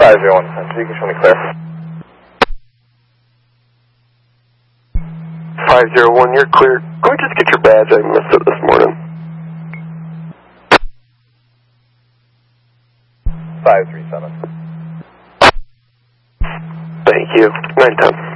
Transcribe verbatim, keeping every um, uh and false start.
five zero one, so you can show me clear. five zero one, you're clear. Go ahead, just get your badge. I missed it this morning. five three seven. Thank you. nine ten.